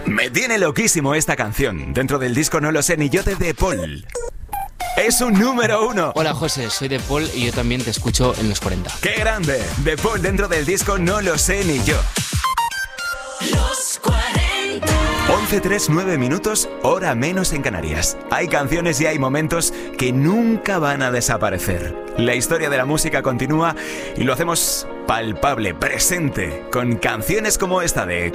Me tiene loquísimo esta canción. Dentro del disco No lo sé ni yo de The Paul. Es un número 1. Hola José, soy De Paul y yo también te escucho en los 40. ¡Qué grande! The Paul dentro del disco No lo sé ni yo. Los 40. 11:39 minutos, hora menos en Canarias. Hay canciones y hay momentos que nunca van a desaparecer. La historia de la música continúa y lo hacemos palpable, presente, con canciones como esta de